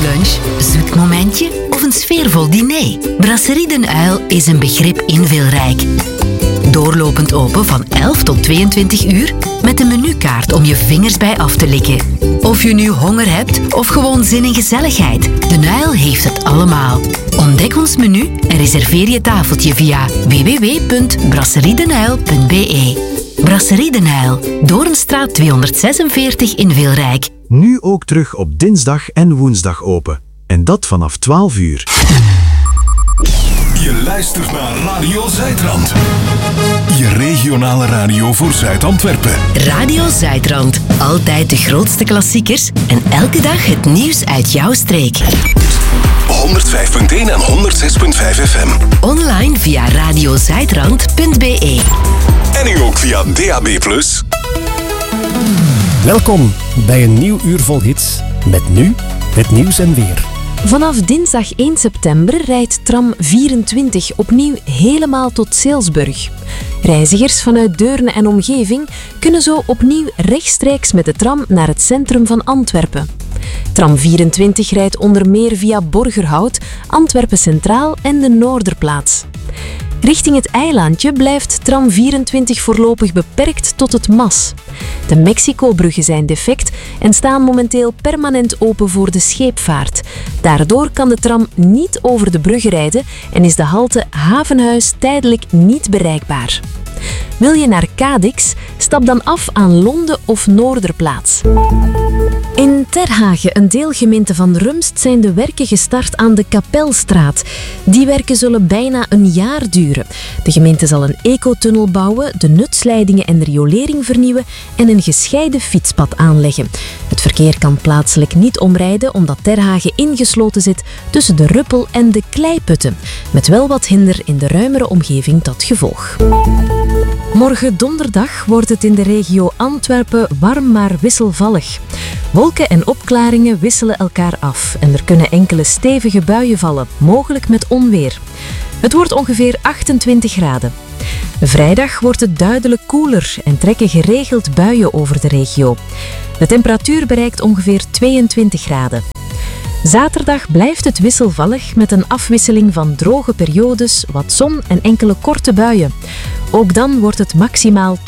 lunch, zoet momentje of een sfeervol diner? Brasserie Den Uil is een begrip in Vilrijk. Doorlopend open van 11 tot 22 uur met een menukaart om je vingers bij af te likken. Of je nu honger hebt of gewoon zin in gezelligheid, Den Uil heeft het allemaal. Ontdek ons menu en reserveer je tafeltje via www.brasseriedenuil.be. Brasserie Den Uil, Doornstraat 246 in Vilrijk. Nu ook terug op dinsdag en woensdag open. En dat vanaf 12 uur. Je luistert naar Radio Zuidrand. Je regionale radio voor Zuid-Antwerpen. Radio Zuidrand. Altijd de grootste klassiekers en elke dag het nieuws uit jouw streek. 105.1 en 106.5 FM. Online via radiozuidrand.be. En nu ook via DAB+. Welkom bij een nieuw uur vol hits. Met nu het nieuws en weer. Vanaf dinsdag 1 september rijdt tram 24 opnieuw helemaal tot Seelsburg. Reizigers vanuit Deurne en omgeving kunnen zo opnieuw rechtstreeks met de tram naar het centrum van Antwerpen. Tram 24 rijdt onder meer via Borgerhout, Antwerpen Centraal en de Noorderplaats. Richting het eilandje blijft tram 24 voorlopig beperkt tot het Mas. De Mexico-bruggen zijn defect en staan momenteel permanent open voor de scheepvaart. Daardoor kan de tram niet over de bruggen rijden en is de halte Havenhuis tijdelijk niet bereikbaar. Wil je naar Cadix? Stap dan af aan Londen of Noorderplaats. In Terhagen, een deelgemeente van Rumst, zijn de werken gestart aan de Kapelstraat. Die werken zullen bijna een jaar duren. De gemeente zal een ecotunnel bouwen, de nutsleidingen en de riolering vernieuwen en een gescheiden fietspad aanleggen. Het verkeer kan plaatselijk niet omrijden omdat Terhagen ingesloten zit tussen de Ruppel en de Kleiputten, met wel wat hinder in de ruimere omgeving tot gevolg. Morgen donderdag wordt het in de regio Antwerpen warm maar wisselvallig. Wolken en opklaringen wisselen elkaar af en er kunnen enkele stevige buien vallen, mogelijk met onweer. Het wordt ongeveer 28 graden. Vrijdag wordt het duidelijk koeler en trekken geregeld buien over de regio. De temperatuur bereikt ongeveer 22 graden. Zaterdag blijft het wisselvallig met een afwisseling van droge periodes, wat zon en enkele korte buien. Ook dan wordt het maximaal